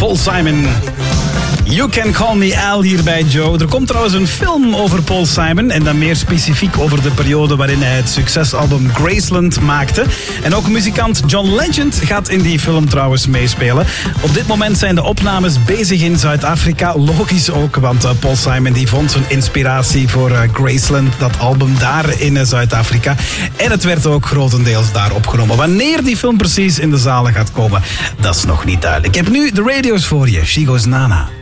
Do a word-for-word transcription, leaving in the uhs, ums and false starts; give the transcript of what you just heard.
Paul Simon. You Can Call Me Al hier bij Joe. Er komt trouwens een film over Paul Simon en dan meer specifiek over de periode waarin hij het succesalbum Graceland maakte. En ook muzikant John Legend gaat in die film trouwens meespelen. Op dit moment zijn de opnames bezig in Zuid-Afrika. Logisch ook, want Paul Simon die vond zijn inspiratie voor Graceland, dat album daar in Zuid-Afrika. En het werd ook grotendeels daar opgenomen. Wanneer die film precies in de zalen gaat komen, dat is nog niet duidelijk. Ik heb nu de radio's voor je. She Goes Nana.